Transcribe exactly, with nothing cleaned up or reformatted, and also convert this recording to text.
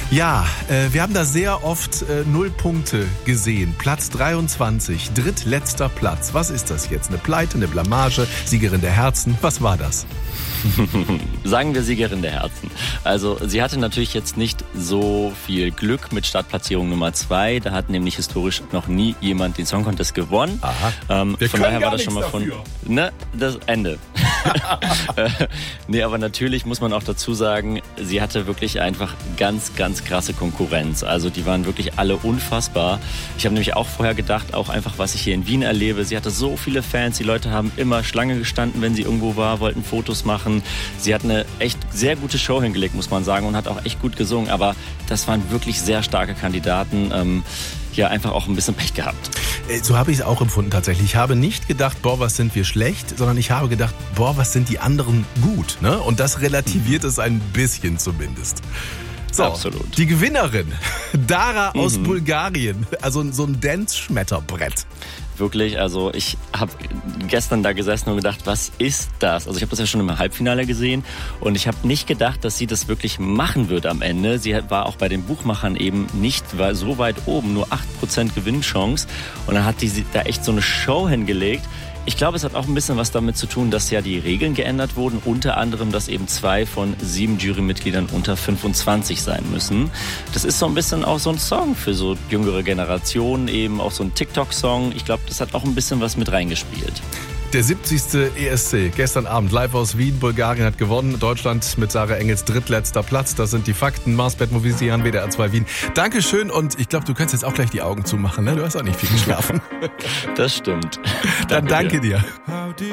Ja, äh, wir haben da sehr oft äh, null Punkte gesehen. Platz dreiundzwanzig, drittletzter Platz. Was ist das jetzt? Eine Pleite, eine Blamage, Siegerin der Herzen? Was war das? Sagen wir Siegerin der Herzen. Also sie hatte natürlich jetzt nicht so viel Glück mit Startplatzierung Nummer zwei. Da hat nämlich historisch noch nie jemand den Song Contest gewonnen. Aha. Ähm, wir von daher war das schon mal dafür. von ne, das Ende. Nee, aber natürlich muss man auch dazu sagen, sie hatte wirklich einfach ganz, ganz krasse Konkurrenz. Also die waren wirklich alle unfassbar. Ich habe nämlich auch vorher gedacht, auch einfach, was ich hier in Wien erlebe. Sie hatte so viele Fans. Die Leute haben immer Schlange gestanden, wenn sie irgendwo war, wollten Fotos machen. Sie hat eine echt sehr gute Show hingelegt, muss man sagen, und hat auch echt gut gesungen. Aber das waren wirklich sehr starke Kandidaten. Ähm, ja, einfach auch ein bisschen Pech gehabt. So habe ich es auch empfunden tatsächlich. Ich habe nicht gedacht, boah, was sind wir schlecht, sondern ich habe gedacht, boah, was sind die anderen gut. Ne? Und das relativiert es ein bisschen zumindest. So, absolut. Die Gewinnerin, Dara aus Mhm. Bulgarien, also so ein Dance-Schmetterbrett. Wirklich, also ich habe gestern da gesessen und gedacht, was ist das? Also ich habe das ja schon im Halbfinale gesehen und ich habe nicht gedacht, dass sie das wirklich machen wird am Ende. Sie war auch bei den Buchmachern eben nicht war so weit oben, nur acht Prozent Gewinnchance. Und dann hat die da echt so eine Show hingelegt. Ich glaube, es hat auch ein bisschen was damit zu tun, dass ja die Regeln geändert wurden. Unter anderem, dass eben zwei von sieben Jurymitgliedern unter fünfundzwanzig sein müssen. Das ist so ein bisschen auch so ein Song für so jüngere Generationen, eben auch so ein TikTok-Song. Ich glaube, das hat auch ein bisschen was mit reingespielt. Der siebzigste E S C, gestern Abend live aus Wien. Bulgarien hat gewonnen. Deutschland mit Sarah Engels drittletzter Platz. Das sind die Fakten. Marsbett Movisian, W D R zwei Wien. Dankeschön und ich glaube, du kannst jetzt auch gleich die Augen zumachen. Ne? Du hast auch nicht viel geschlafen. Das stimmt. Dann danke dir.